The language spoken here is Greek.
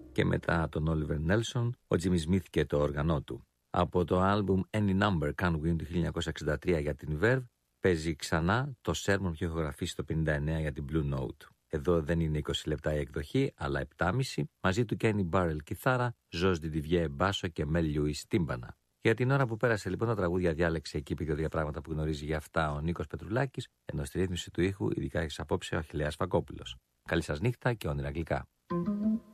και μετά τον Oliver Nelson, ο Jimmy Smith και το όργανό του. Από το άλμπουμ Any Number Can Win του 1963 για την Verve, παίζει ξανά το Sermon που είχε ηχογραφήσει το 59 για την Blue Note. Εδώ δεν είναι 20 λεπτά η εκδοχή, αλλά 7,5, μαζί του Kenny Burrell κιθάρα, Josh Didivier μπάσο και Mel Lewis τύμπανα. Για την ώρα που πέρασε λοιπόν τα τραγούδια διάλεξε εκεί επί 2 πράγματα που γνωρίζει για αυτά ο Νίκος Πετρουλάκης, ενώ στη ρύθμιση του ήχου ειδικά έχεις απόψε ο Αχιλλέας Φακόπουλος. Καλή σας νύχτα και όνειρα γλυκά.